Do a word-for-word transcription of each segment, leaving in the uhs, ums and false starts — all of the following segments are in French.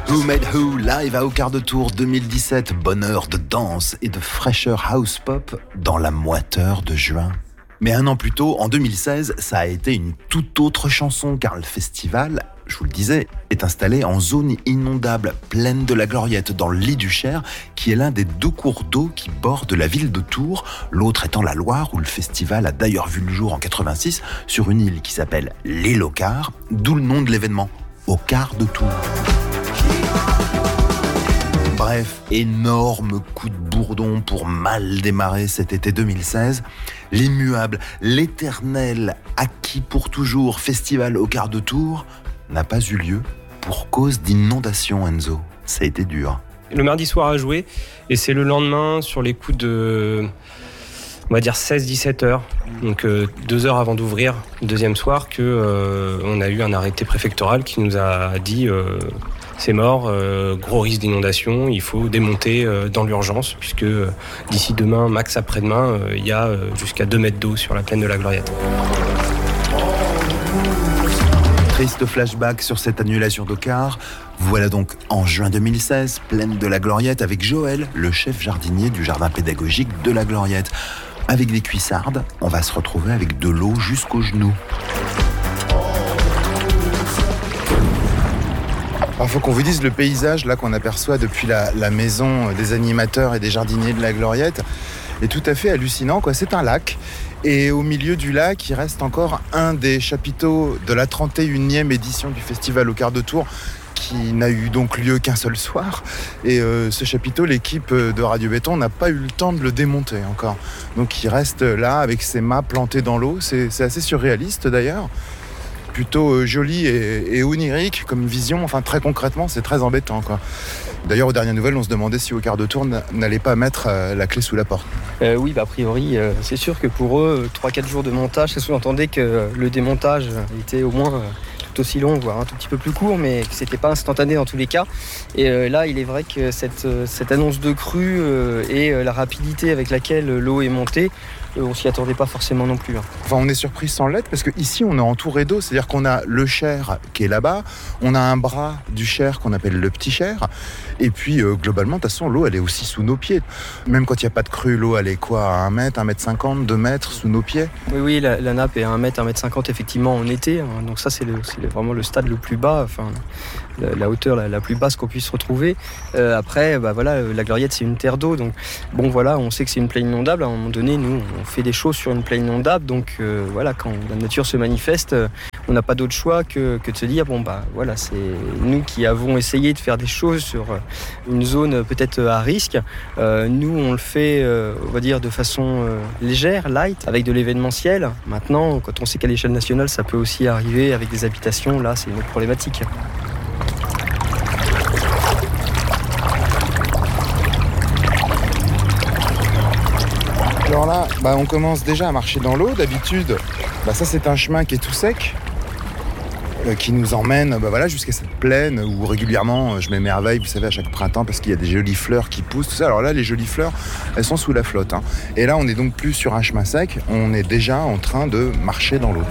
Who Made Who live à Au Quart de Tour deux mille dix-sept. Bonheur de danse et de fraîcheur house pop dans la moiteur de juin. Mais un an plus tôt, en deux mille seize, ça a été une toute autre chanson car le festival, je vous le disais, est installé en zone inondable, pleine de la Gloriette, dans le Lit du Cher, qui est l'un des deux cours d'eau qui bordent la ville de Tours, l'autre étant la Loire, où le festival a d'ailleurs vu le jour en quatre-vingt-six, sur une île qui s'appelle l'île Au Quart, d'où le nom de l'événement, Au Quart de Tours. Bref, énorme coup de bourdon pour mal démarrer cet été deux mille seize. L'immuable, l'éternel, acquis pour toujours festival Au Quart de Tours n'a pas eu lieu pour cause d'inondation, Enzo. Ça a été dur. Le mardi soir a joué et c'est le lendemain sur les coups de, on va dire seize dix-sept heures, donc euh, deux heures avant d'ouvrir le deuxième soir, que euh, on a eu un arrêté préfectoral qui nous a dit euh, c'est mort, euh, gros risque d'inondation, il faut démonter euh, dans l'urgence, puisque euh, d'ici demain, max après-demain, il euh, y a euh, jusqu'à deux mètres d'eau sur la plaine de la Gloriette. Triste flashback sur cette annulation d'Au Quart. Voilà donc en juin deux mille seize, plaine de la Gloriette, avec Joël, le chef jardinier du jardin pédagogique de la Gloriette. Avec des cuissardes, on va se retrouver avec de l'eau jusqu'aux genoux. Il faut qu'on vous dise le paysage là qu'on aperçoit depuis la, la maison des animateurs et des jardiniers de la Gloriette est tout à fait hallucinant, quoi. C'est un lac et au milieu du lac il reste encore un des chapiteaux de la trente et unième édition du festival Au Quart de Tours qui n'a eu donc lieu qu'un seul soir et euh, ce chapiteau, l'équipe de Radio Béton n'a pas eu le temps de le démonter encore, donc il reste là avec ses mâts plantés dans l'eau. C'est, c'est assez surréaliste d'ailleurs, plutôt euh, joli et, et onirique comme vision. Enfin, très concrètement, c'est très embêtant, quoi. D'ailleurs, aux dernières nouvelles, on se demandait si Au Quart de Tour n'allait pas mettre euh, la clé sous la porte. Euh, oui, bah, a priori, euh, c'est sûr que pour eux, trois quatre jours de montage, ça sous-entendait que euh, le démontage était au moins euh, tout aussi long, voire un tout petit peu plus court, mais que c'était pas instantané dans tous les cas. Et euh, là, il est vrai que cette, euh, cette annonce de crue euh, et euh, la rapidité avec laquelle l'eau est montée, Euh, on s'y attendait pas forcément non plus. Hein. Enfin, on est surpris sans l'être parce qu'ici, on est entouré d'eau. C'est-à-dire qu'on a le Cher qui est là-bas, on a un bras du Cher qu'on appelle le Petit Cher. Et puis, euh, globalement, de toute façon, l'eau, elle est aussi sous nos pieds. Même quand il n'y a pas de crue, l'eau, elle est quoi, à un mètre, un mètre cinquante, deux mètres sous nos pieds? Oui, oui, la, la nappe est à un mètre, un mètre cinquante, effectivement, en été. Hein. Donc ça, c'est, le, c'est vraiment le stade le plus bas, enfin, la, la hauteur la, la plus basse qu'on puisse retrouver. Euh, après, bah, voilà, la Gloriette, c'est une terre d'eau. Donc, bon, voilà, on sait que c'est une plaine inondable. À un moment donné, nous, on fait des choses sur une plaine inondable. Donc, euh, voilà, quand la nature se manifeste, euh, on n'a pas d'autre choix que, que de se dire, bon, bah, voilà, c'est nous qui avons essayé de faire des choses sur une zone peut-être à risque. Euh, nous, on le fait, euh, on va dire, de façon euh, légère, light, avec de l'événementiel. Maintenant, quand on sait qu'à l'échelle nationale, ça peut aussi arriver avec des habitations, là, c'est une autre problématique. Alors là, bah, on commence déjà à marcher dans l'eau. D'habitude, bah, ça c'est un chemin qui est tout sec, euh, qui nous emmène bah, voilà, jusqu'à cette plaine où régulièrement euh, je m'émerveille, vous savez, à chaque printemps, parce qu'il y a des jolies fleurs qui poussent, tout ça. Alors là, les jolies fleurs, elles sont sous la flotte. Hein. Et là, on n'est donc plus sur un chemin sec, on est déjà en train de marcher dans l'eau.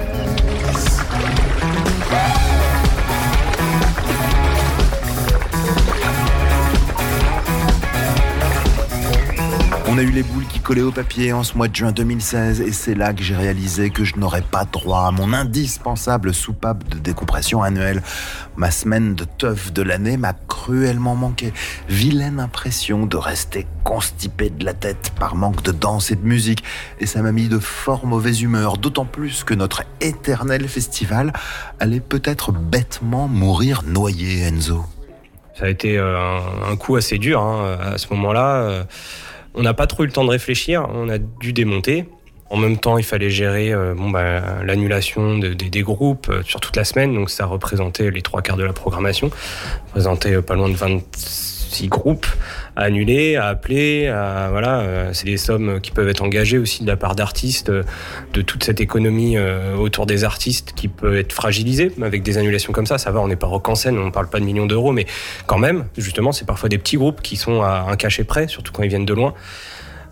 On a eu les boules qui collaient au papier en ce mois de juin deux mille seize et c'est là que j'ai réalisé que je n'aurais pas droit à mon indispensable soupape de décompression annuelle. Ma semaine de teuf de l'année m'a cruellement manqué. Vilaine impression de rester constipé de la tête par manque de danse et de musique. Et ça m'a mis de fort mauvaise humeur, d'autant plus que notre éternel festival allait peut-être bêtement mourir noyé, Enzo. Ça a été euh, un, un coup assez dur hein, à ce moment-là. Euh, On n'a pas trop eu le temps de réfléchir, on a dû démonter. En même temps, il fallait gérer euh, bon, bah, l'annulation de, de, des groupes euh, sur toute la semaine, donc ça représentait les trois quarts de la programmation. Ça représentait euh, pas loin de vingt-six groupes à annuler, à appeler. À, voilà, euh, c'est des sommes qui peuvent être engagées aussi de la part d'artistes, euh, de toute cette économie euh, autour des artistes qui peut être fragilisée avec des annulations comme ça. Ça va, on n'est pas rock en scène, on ne parle pas de millions d'euros, mais quand même, justement, c'est parfois des petits groupes qui sont à un cachet près, surtout quand ils viennent de loin.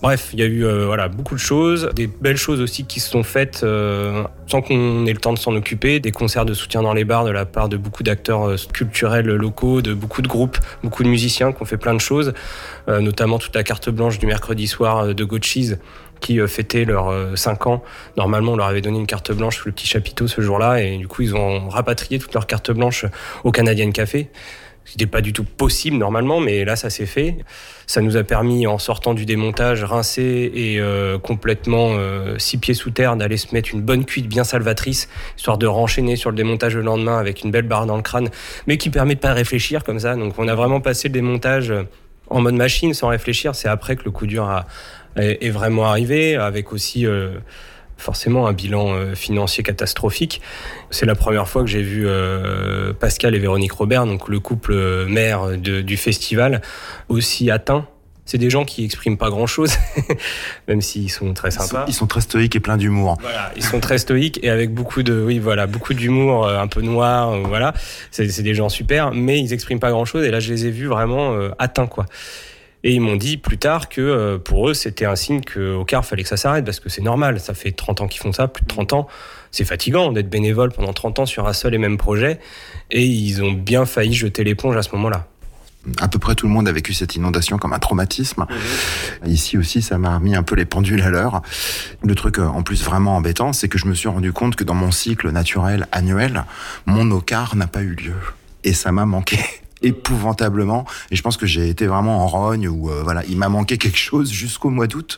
Bref, il y a eu euh, voilà, beaucoup de choses, des belles choses aussi qui se sont faites euh, sans qu'on ait le temps de s'en occuper, des concerts de soutien dans les bars de la part de beaucoup d'acteurs euh, culturels locaux, de beaucoup de groupes, beaucoup de musiciens qui ont fait plein de choses, euh, notamment toute la carte blanche du mercredi soir euh, de Goat Cheese qui euh, fêtaient leurs euh, cinq ans. Normalement, on leur avait donné une carte blanche sous le petit chapiteau ce jour-là et du coup, ils ont rapatrié toute leur carte blanche au Canadian Café. Ce n'était pas du tout possible normalement, mais là ça s'est fait. Ça nous a permis, en sortant du démontage, rincé et euh, complètement euh, six pieds sous terre, d'aller se mettre une bonne cuite bien salvatrice, histoire de renchaîner sur le démontage le lendemain avec une belle barre dans le crâne, mais qui permet de pas réfléchir comme ça. Donc on a vraiment passé le démontage en mode machine, sans réfléchir. C'est après que le coup dur a, est vraiment arrivé, avec aussi... Euh, forcément un bilan euh, financier catastrophique. C'est la première fois que j'ai vu euh, Pascal et Véronique Robert, donc le couple euh, mère de, du festival, aussi atteint. C'est des gens qui expriment pas grand-chose, même s'ils sont très sympas. Ils sont, ils sont très stoïques et pleins d'humour. Voilà, ils sont très stoïques et avec beaucoup de, oui, voilà, beaucoup d'humour, euh, un peu noir, euh, voilà. C'est, c'est des gens super, mais ils expriment pas grand-chose. Et là, je les ai vus vraiment euh, atteints, quoi. Et ils m'ont dit plus tard que euh, pour eux, c'était un signe qu'au car, il fallait que ça s'arrête parce que c'est normal. Ça fait trente ans qu'ils font ça, plus de trente ans. C'est fatigant d'être bénévole pendant trente ans sur un seul et même projet. Et ils ont bien failli jeter l'éponge à ce moment-là. À peu près tout le monde a vécu cette inondation comme un traumatisme. Mmh. Ici aussi, ça m'a remis un peu les pendules à l'heure. Le truc en plus vraiment embêtant, c'est que je me suis rendu compte que dans mon cycle naturel annuel, mon OCAR n'a pas eu lieu. Et ça m'a manqué. Épouvantablement, et je pense que j'ai été vraiment en rogne où euh, voilà, il m'a manqué quelque chose jusqu'au mois d'août.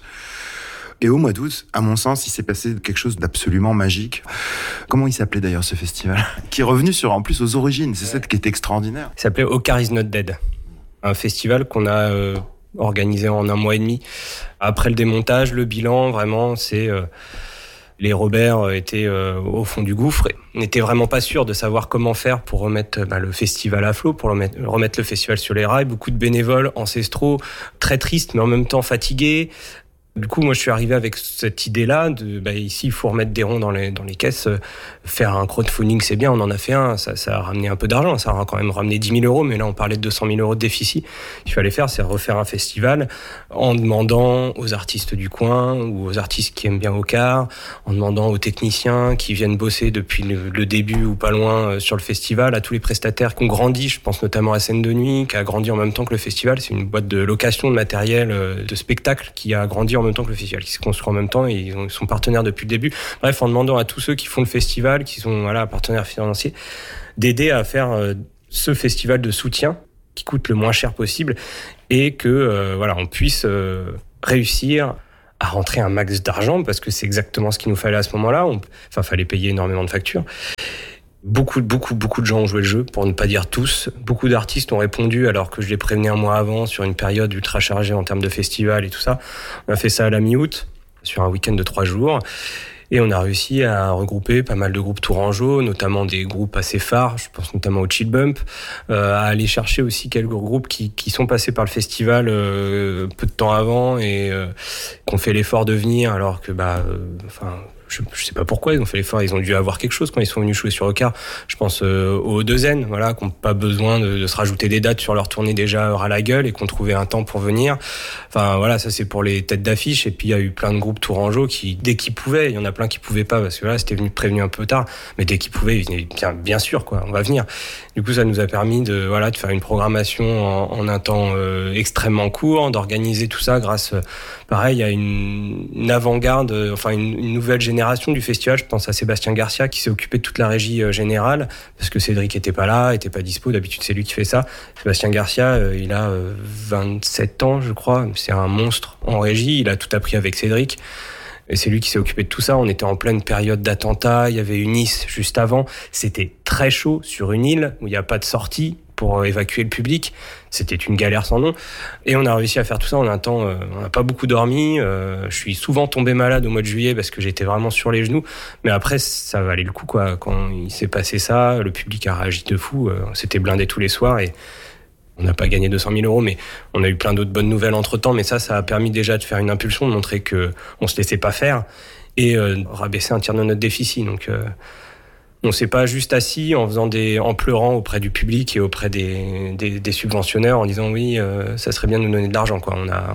Et au mois d'août, à mon sens, il s'est passé quelque chose d'absolument magique. Comment il s'appelait d'ailleurs ce festival ? Qui est revenu sur en plus aux origines, c'est ça qui est extraordinaire. Il s'appelait Ocar is not dead, un festival qu'on a euh, organisé en un mois et demi. Après le démontage, le bilan, vraiment, c'est euh, les Robert étaient euh, au fond du gouffre. On n'était vraiment pas sûr de savoir comment faire pour remettre bah, le festival à flot, pour remettre, remettre le festival sur les rails. Beaucoup de bénévoles ancestraux, très tristes, mais en même temps fatigués. Du coup, moi, je suis arrivé avec cette idée-là de, bah, ici, il faut remettre des ronds dans les, dans les caisses. Faire un crowdfunding, c'est bien, on en a fait un. Ça, ça a ramené un peu d'argent. Ça a quand même ramené dix mille euros, mais là, on parlait de deux cent mille euros de déficit. Ce qu'il fallait faire, c'est refaire un festival en demandant aux artistes du coin ou aux artistes qui aiment bien Ocar, en demandant aux techniciens qui viennent bosser depuis le, le début ou pas loin sur le festival, à tous les prestataires qui ont grandi. Je pense notamment à Scène de Nuit, qui a grandi en même temps que le festival. C'est une boîte de location de matériel, de spectacle qui a grandi en même temps que le festival, qui se construit en même temps et ils sont partenaires depuis le début. Bref, en demandant à tous ceux qui font le festival, qui sont voilà, partenaires financiers, d'aider à faire euh, ce festival de soutien qui coûte le moins cher possible et que euh, voilà, on puisse euh, réussir à rentrer un max d'argent parce que c'est exactement ce qu'il nous fallait à ce moment-là. On, enfin, fallait payer énormément de factures. Beaucoup, beaucoup, beaucoup de gens ont joué le jeu, pour ne pas dire tous. Beaucoup d'artistes ont répondu alors que je les prévenais un mois avant sur une période ultra chargée en termes de festival et tout ça. On a fait ça à la mi-août, sur un week-end de trois jours. Et on a réussi à regrouper pas mal de groupes tourangeaux, notamment des groupes assez phares, je pense notamment au Chill Bump, euh, à aller chercher aussi quelques groupes qui, qui sont passés par le festival euh, peu de temps avant et euh, qui ont fait l'effort de venir alors que, bah, euh, enfin... Je, je sais pas pourquoi ils ont fait l'effort, ils ont dû avoir quelque chose quand ils sont venus jouer sur Ocar. Je pense euh, aux deux N, voilà, qui n'ont pas besoin de, de se rajouter des dates sur leur tournée déjà à la gueule et qui ont trouvé un temps pour venir. Enfin voilà, ça c'est pour les têtes d'affiche. Et puis il y a eu plein de groupes tourangeaux qui, dès qu'ils pouvaient, il y en a plein qui pouvaient pas parce que là c'était venu prévenu un peu tard, mais dès qu'ils pouvaient, ils venaient bien, bien sûr quoi, on va venir. Du coup ça nous a permis de voilà de faire une programmation en, en un temps euh, extrêmement court, d'organiser tout ça grâce, euh, pareil, à une, une avant-garde, euh, enfin une, une nouvelle génération du festival. Je pense à Sébastien Garcia qui s'est occupé de toute la régie euh, générale parce que Cédric était pas là, était pas dispo. D'habitude c'est lui qui fait ça. Sébastien Garcia, euh, il a euh, vingt-sept ans je crois. C'est un monstre en régie. Il a tout appris avec Cédric. Et c'est lui qui s'est occupé de tout ça. On était en pleine période d'attentat. Il y avait une Nice juste avant. C'était très chaud sur une île où il n'y a pas de sortie pour évacuer le public. C'était une galère sans nom. Et on a réussi à faire tout ça en un temps. Euh, on n'a pas beaucoup dormi. Euh, je suis souvent tombé malade au mois de juillet parce que j'étais vraiment sur les genoux. Mais après, ça valait le coup, quoi. Quand il s'est passé ça, le public a réagi de fou. Euh, c'était blindé tous les soirs et on n'a pas gagné deux cent mille euros, mais on a eu plein d'autres bonnes nouvelles entre-temps. Mais ça, ça a permis déjà de faire une impulsion, de montrer qu'on ne se laissait pas faire et euh, rabaisser un tiers de notre déficit. Donc, euh, on ne s'est pas juste assis en, faisant des, en pleurant auprès du public et auprès des, des, des subventionnaires en disant oui, euh, ça serait bien de nous donner de l'argent, quoi. On a,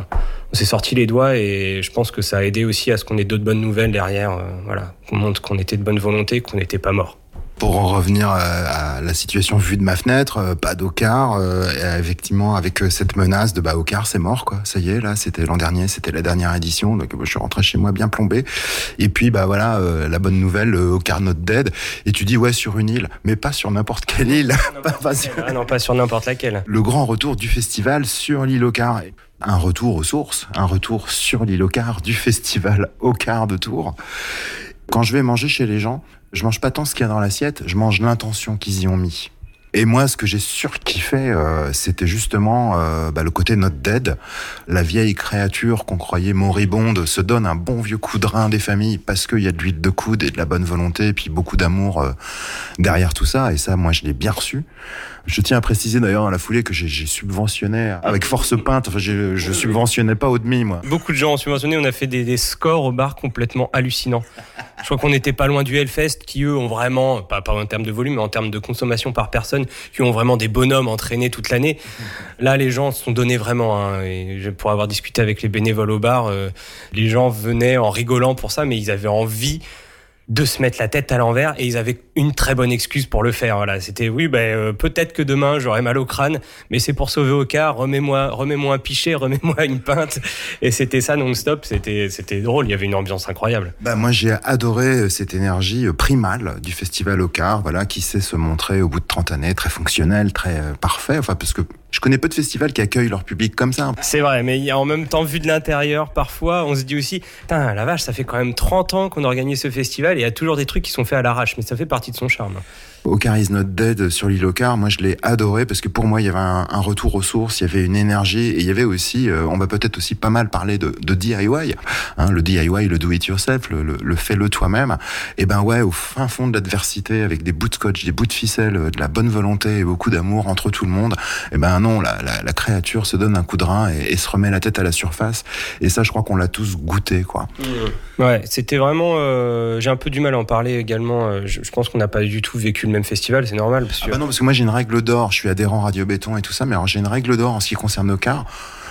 on s'est sorti les doigts et je pense que ça a aidé aussi à ce qu'on ait d'autres bonnes nouvelles derrière, euh, voilà, qu'on montre qu'on était de bonne volonté, qu'on n'était pas mort. Pour en revenir à la situation vue de ma fenêtre, pas d'Okar, euh, effectivement avec cette menace de bah Okar c'est mort quoi, ça y est là, c'était l'an dernier, c'était la dernière édition, donc je suis rentré chez moi bien plombé. Et puis bah voilà, euh, la bonne nouvelle, Okar not dead. Et tu dis ouais sur une île, mais pas sur n'importe quelle île. pas, pas sur... Ah non, pas sur n'importe laquelle. Le grand retour du festival sur l'île Okar. Un retour aux sources, un retour sur l'île Okar du festival Okar de Tours. Quand je vais manger chez les gens, je mange pas tant ce qu'il y a dans l'assiette, je mange l'intention qu'ils y ont mis. Et moi, ce que j'ai surkiffé, euh, c'était justement euh, bah, le côté not dead. La vieille créature qu'on croyait moribonde se donne un bon vieux coup de rein des familles parce qu'il y a de l'huile de coude et de la bonne volonté et puis beaucoup d'amour euh, derrière tout ça. Et ça, moi, je l'ai bien reçu. Je tiens à préciser d'ailleurs dans la foulée que j'ai, j'ai subventionné avec Force Peinte. Enfin, j'ai, je subventionnais pas au demi, moi. Beaucoup de gens ont subventionné. On a fait des, des scores au bar complètement hallucinants. Je crois qu'on n'était pas loin du Hellfest, qui eux ont vraiment, pas, pas en termes de volume, mais en termes de consommation par personne, qui ont vraiment des bonhommes entraînés toute l'année. Là, les gens se sont donnés vraiment. Hein, et pour avoir discuté avec les bénévoles au bar, euh, les gens venaient en rigolant pour ça, mais ils avaient envie de se mettre la tête à l'envers et ils avaient une très bonne excuse pour le faire. Voilà, c'était oui, ben euh, peut-être que demain j'aurai mal au crâne, mais c'est pour sauver Okar. Remets-moi, remets-moi un pichet, remets-moi une pinte. Et c'était ça non-stop. C'était, c'était drôle. Il y avait une ambiance incroyable. Bah moi j'ai adoré cette énergie primale du festival Okar, voilà, qui sait se montrer au bout de trente années très fonctionnel, très euh, parfait. Enfin parce que je connais peu de festivals qui accueillent leur public comme ça. C'est vrai, mais en même temps, vu de l'intérieur, parfois, on se dit aussi, putain, la vache, ça fait quand même trente ans qu'on organise ce festival et il y a toujours des trucs qui sont faits à l'arrache, mais ça fait partie de son charme. Okar is not dead sur l'île Okar, moi je l'ai adoré parce que pour moi il y avait un, un retour aux sources, il y avait une énergie et il y avait aussi, euh, on va peut-être aussi pas mal parler de, de D I Y, hein, le D I Y, le do it yourself, le, le, le fais-le toi-même. Et ben ouais, au fin fond de l'adversité, avec des bouts de scotch, des bouts de ficelle, de la bonne volonté et beaucoup d'amour entre tout le monde, et ben non, la, la, la créature se donne un coup de rein et, et se remet la tête à la surface. Et ça, je crois qu'on l'a tous goûté, quoi. Mmh. Ouais, c'était vraiment. Euh, j'ai un peu du mal à en parler également. Je, je pense qu'on n'a pas du tout vécu le même festival, c'est normal. Parce que... Ah bah non, parce que moi j'ai une règle d'or, je suis adhérent Radio Béton et tout ça, mais alors j'ai une règle d'or en ce qui concerne Okar.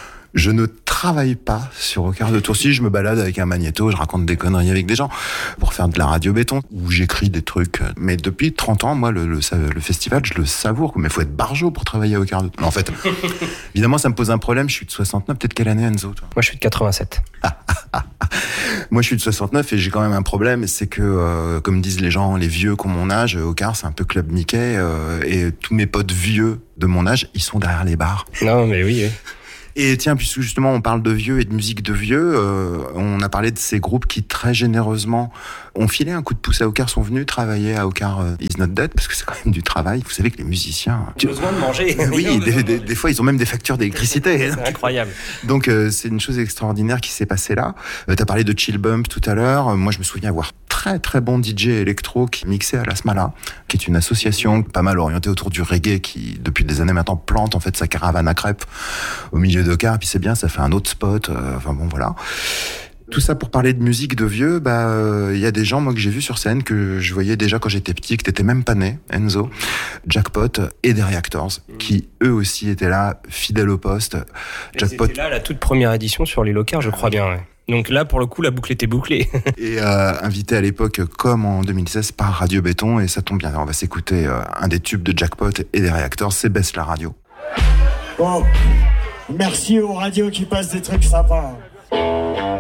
Je ne travaille pas sur Okar de Tours. Si je me balade avec un magnéto, je raconte des conneries avec des gens pour faire de la radio béton, où j'écris des trucs. Mais depuis trente ans, moi, le, le, le festival, je le savoure. Mais il faut être barjot pour travailler à Okar de Tours. En fait, évidemment, ça me pose un problème. Je suis de soixante-neuf. Peut-être quelle année, Enzo, toi ? Moi, je suis de quatre-vingt-sept. Moi, je suis de soixante-neuf et j'ai quand même un problème. C'est que, euh, comme disent les gens, les vieux qui ont mon âge, Okar, c'est un peu Club Mickey. Euh, et tous mes potes vieux de mon âge, ils sont derrière les bars. Non, mais oui, oui. Et tiens, puisque justement on parle de vieux et de musique de vieux, euh, on a parlé de ces groupes qui très généreusement ont filé un coup de pouce à Okar, sont venus travailler à Okar euh, is not dead, parce que c'est quand même du travail. Vous savez que les musiciens... Ils ont besoin de manger. Oui, des, des, des fois ils ont même des factures d'électricité. C'est incroyable. Donc euh, c'est une chose extraordinaire qui s'est passée là. Euh, t'as parlé de Chill Bump tout à l'heure. Moi je me souviens avoir très très bon D J électro qui mixait à la Smala, qui est une association pas mal orientée autour du reggae, qui depuis des années maintenant plante en fait sa caravane à crêpes au milieu d'Okar, puis c'est bien, ça fait un autre spot, euh, enfin bon voilà. Tout ça pour parler de musique de vieux, bah il euh, y a des gens moi que j'ai vus sur scène que je voyais déjà quand j'étais petit, que t'étais même pas né, Enzo, Jackpot et des Reactors, qui eux aussi étaient là, fidèles au poste. Jackpot. C'était là la toute première édition sur l'île Okar, je crois bien. Ouais. Donc là, pour le coup, la boucle était bouclée. Et euh, invité à l'époque, comme en deux mille seize, par Radio Béton, et ça tombe bien. On va s'écouter euh, un des tubes de Jackpot et des Reactors, c'est Baisse la radio. Bon, merci aux radios qui passent des trucs sympas.